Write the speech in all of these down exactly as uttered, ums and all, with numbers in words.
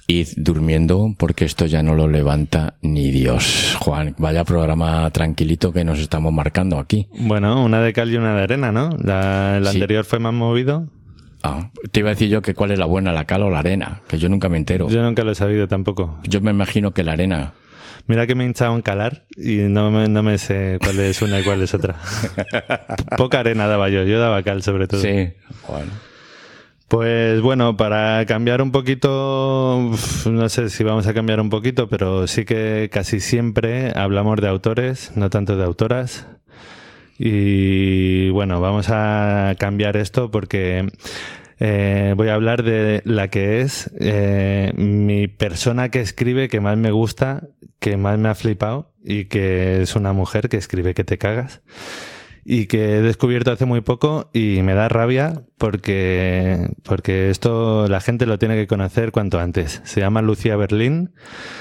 Id durmiendo porque esto ya no lo levanta ni Dios. Juan, vaya programa tranquilito que nos estamos marcando aquí. Bueno, una de cal y una de arena, ¿no? La, el Sí. anterior fue más movido. Ah, te iba a decir yo que cuál es la buena, la cal o la arena, que yo nunca me entero. Yo nunca lo he sabido tampoco. Yo me imagino que la arena. Mira que me he hinchado en calar y no me, no me sé cuál es una y cuál es otra. Poca arena daba yo, yo daba cal sobre todo. Sí, Juan. Pues bueno, para cambiar un poquito, no sé si vamos a cambiar un poquito, pero sí que casi siempre hablamos de autores, no tanto de autoras. Y bueno, vamos a cambiar esto porque eh, voy a hablar de la que es eh, mi persona que escribe que más me gusta, que más me ha flipado y que es una mujer que escribe que te cagas y que he descubierto hace muy poco y me da rabia porque, porque esto la gente lo tiene que conocer cuanto antes. Se llama Lucía Berlín.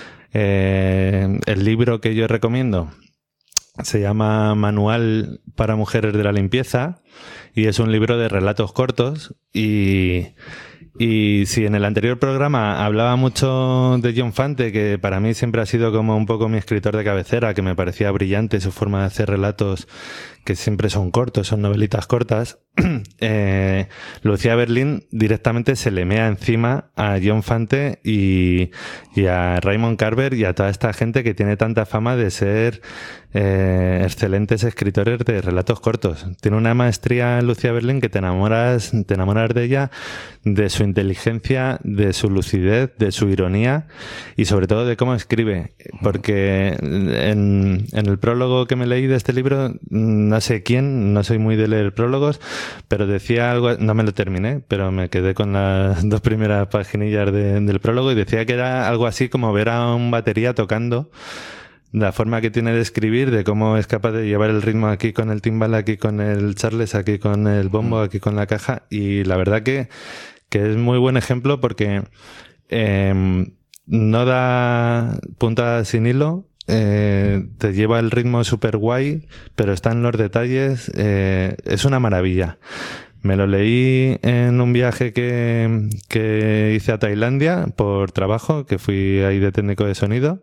Eh, el libro que yo recomiendo se llama Manual para Mujeres de la Limpieza y es un libro de relatos cortos y, y si en el anterior programa hablaba mucho de John Fante, que para mí siempre ha sido como un poco mi escritor de cabecera, que me parecía brillante su forma de hacer relatos que siempre son cortos, son novelitas cortas, eh, Lucía Berlín directamente se le mea encima a John Fante y, y a Raymond Carver y a toda esta gente que tiene tanta fama de ser eh, excelentes escritores de relatos cortos. Tiene una maestría Lucía Berlín que te enamoras, te enamoras de ella, de su inteligencia, de su lucidez, de su ironía y sobre todo de cómo escribe. Porque en, en el prólogo que me leí de este libro, no sé quién, no soy muy de leer prólogos, pero decía algo, no me lo terminé, pero me quedé con las dos primeras paginillas de, del prólogo y decía que era algo así como ver a un batería tocando, la forma que tiene de escribir, de cómo es capaz de llevar el ritmo aquí con el timbal, aquí con el charles, aquí con el bombo, aquí con la caja, y la verdad que, que es muy buen ejemplo porque eh, no da punta sin hilo. Eh, te lleva el ritmo súper guay, pero está en los detalles, eh, es una maravilla. Me lo leí en un viaje que, que hice a Tailandia por trabajo, que fui ahí de técnico de sonido,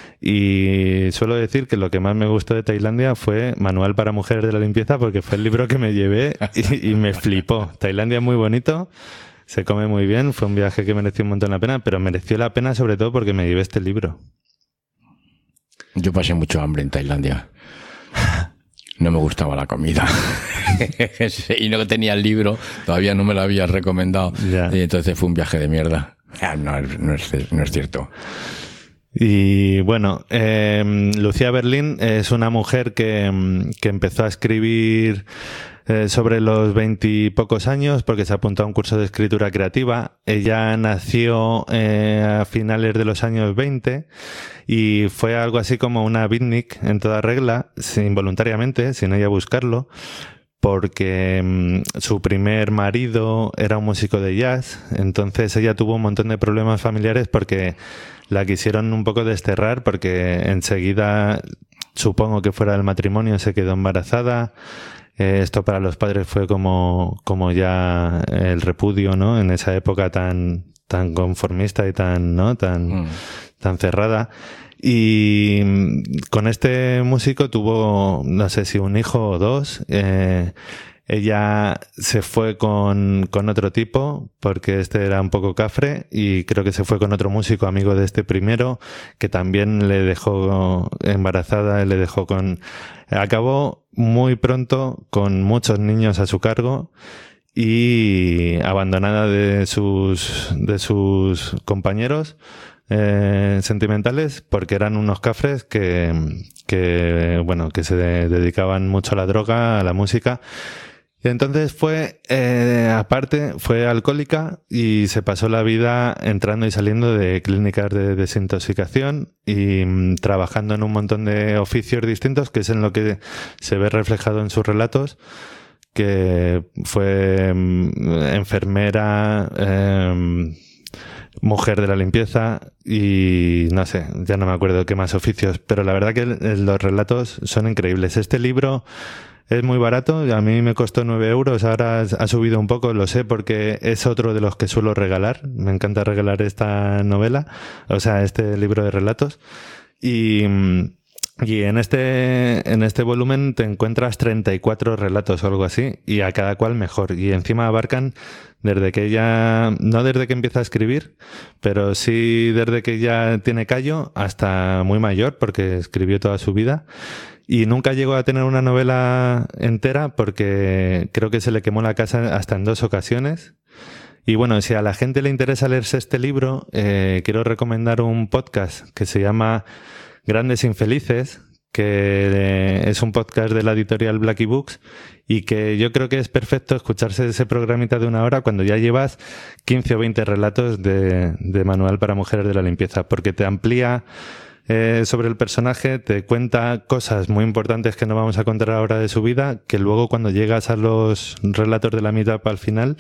y suelo decir que lo que más me gustó de Tailandia fue Manual para Mujeres de la Limpieza, porque fue el libro que me llevé y, y me flipó. Tailandia es muy bonito, se come muy bien, fue un viaje que mereció un montón la pena, pero mereció la pena sobre todo porque me llevé este libro. Yo pasé mucho hambre en Tailandia. No me gustaba la comida. Y no tenía el libro, todavía no me lo habías recomendado. Ya. Y entonces fue un viaje de mierda. No, no, es, no es cierto. Y bueno, eh, Lucía Berlín es una mujer que, que empezó a escribir eh, sobre los veintipocos años porque se apuntó a un curso de escritura creativa. Ella nació eh, a finales de los años veinte y fue algo así como una beatnik en toda regla, involuntariamente, sin ella buscarlo, porque mmm, su primer marido era un músico de jazz, entonces ella tuvo un montón de problemas familiares porque la quisieron un poco desterrar porque enseguida, supongo que fuera del matrimonio, se quedó embarazada. Eh, esto para los padres fue como, como ya el repudio, ¿no? En esa época tan, tan conformista y tan, ¿no? Tan, mm. tan cerrada. Y con este músico tuvo, no sé si un hijo o dos. Eh, ella se fue con, con otro tipo porque este era un poco cafre y creo que se fue con otro músico amigo de este primero que también le dejó embarazada, le dejó con... Acabó muy pronto con muchos niños a su cargo y abandonada de sus, de sus compañeros eh, sentimentales porque eran unos cafres que, que, bueno, que se de, dedicaban mucho a la droga, a la música. Y entonces fue, eh, aparte, fue alcohólica y se pasó la vida entrando y saliendo de clínicas de desintoxicación y mmm, trabajando en un montón de oficios distintos, que es en lo que se ve reflejado en sus relatos, que fue mmm, enfermera, eh, mujer de la limpieza y no sé, ya no me acuerdo qué más oficios, pero la verdad que los relatos son increíbles. Este libro Es muy barato, a mí me costó nueve euros, ahora ha subido un poco, lo sé porque es otro de los que suelo regalar. Me encanta regalar esta novela, o sea, este libro de relatos. Y, y en este, en este volumen te encuentras treinta y cuatro relatos o algo así, y a cada cual mejor. Y encima abarcan desde que ella, no desde que empieza a escribir, pero sí desde que ya tiene callo hasta muy mayor, porque escribió toda su vida. Y nunca llegó a tener una novela entera porque creo que se le quemó la casa hasta en dos ocasiones. Y bueno, si a la gente le interesa leerse este libro, eh, quiero recomendar un podcast que se llama Grandes Infelices, que es un podcast de la editorial Blackie Books y que yo creo que es perfecto escucharse ese programita de una hora cuando ya llevas quince o veinte relatos de, de Manual para Mujeres de la Limpieza, porque te amplía Eh, sobre el personaje, te cuenta cosas muy importantes que no vamos a contar ahora de su vida, que luego cuando llegas a los relatos de la mitad para el final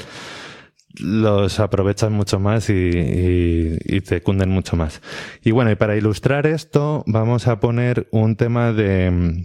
los aprovechas mucho más y, y, y te cunden mucho más. Y bueno, y para ilustrar esto vamos a poner un tema de...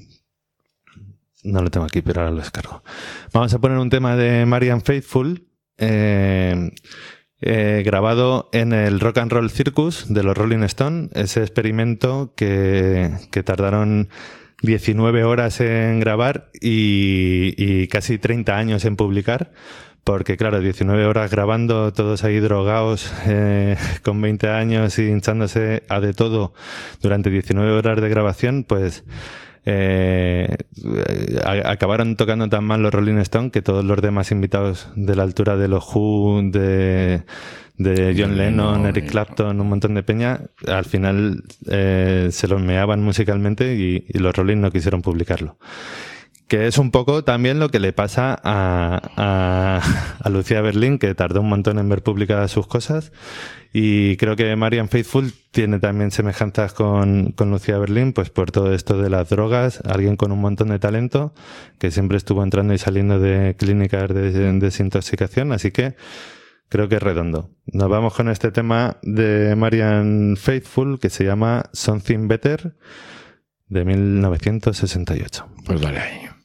No lo tengo aquí, pero ahora lo descargo. Vamos a poner un tema de Marianne Faithfull, eh, Eh, grabado en el Rock and Roll Circus de los Rolling Stones, ese experimento que, que tardaron diecinueve horas en grabar y, y casi treinta años en publicar, porque claro, diecinueve horas grabando, todos ahí drogados, eh, con veinte años y hinchándose a de todo durante diecinueve horas de grabación, pues Eh, acabaron tocando tan mal los Rolling Stones que todos los demás invitados de la altura de los Who, de, de John Lennon, Eric Clapton, un montón de peña, al final eh, se los meaban musicalmente y, y los Rolling no quisieron publicarlo. Que es un poco también lo que le pasa a, a, a Lucía Berlín, que tardó un montón en ver publicadas sus cosas. Y creo que Marianne Faithfull tiene también semejanzas con, con Lucía Berlín, pues por todo esto de las drogas, alguien con un montón de talento, que siempre estuvo entrando y saliendo de clínicas de, de desintoxicación, así que creo que es redondo. Nos vamos con este tema de Marianne Faithfull, que se llama Something Better, de mil novecientos sesenta y ocho. Pues dale ahí.